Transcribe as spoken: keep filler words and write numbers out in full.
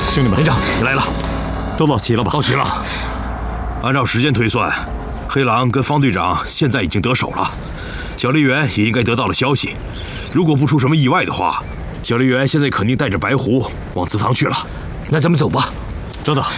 兄弟们， 连长，你来了， 都到齐了吧？ 到齐了。按照时间推算，黑狼跟方队长现在已经得手了，小笠原也应该得到了消息。如果不出什么意外的话，小笠原现在肯定带着白狐往祠堂去了。 那咱们走吧。 等等，